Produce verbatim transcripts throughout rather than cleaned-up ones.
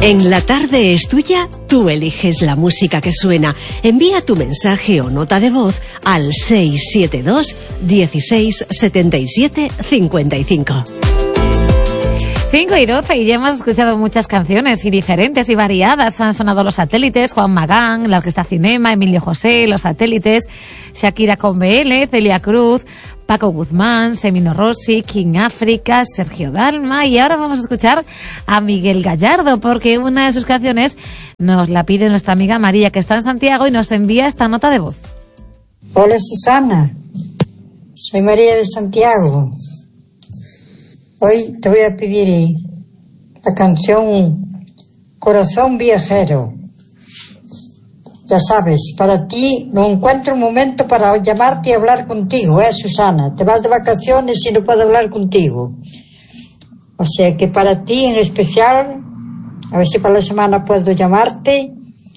En La Tarde es Tuya, tú eliges la música que suena. Envía tu mensaje o nota de voz al seis siete dos, dieciséis, setenta y siete, cincuenta y cinco. cinco y doce y ya hemos escuchado muchas canciones y diferentes y variadas. Han sonado Los Satélites, Juan Magán, la Orquesta Cinema, Emilio José, Los Satélites, Shakira con B L, Celia Cruz, Paco Guzmán, Semino Rossi, King África, Sergio Dalma, y ahora vamos a escuchar a Miguel Gallardo porque una de sus canciones nos la pide nuestra amiga María, que está en Santiago, y nos envía esta nota de voz. Hola Susana, soy María de Santiago. Hoy te voy a pedir la canción Corazón Viajero. Ya sabes, para ti no encuentro un momento para llamarte y hablar contigo, ¿eh, Susana? Te vas de vacaciones y no puedo hablar contigo. O sea que para ti en especial, a ver si para la semana puedo llamarte,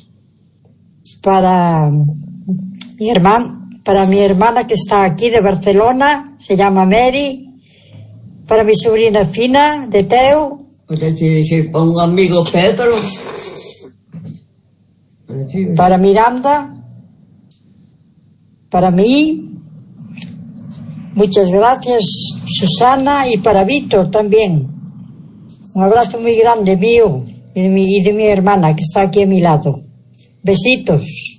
para mi hermana, para mi hermana que está aquí de Barcelona, se llama Mary, para mi sobrina Fina, de Teo. Para un amigo Pedro. Para Miranda. Para mí. Muchas gracias, Susana, y para Vito también. Un abrazo muy grande mío y de mi, y de mi hermana que está aquí a mi lado. Besitos.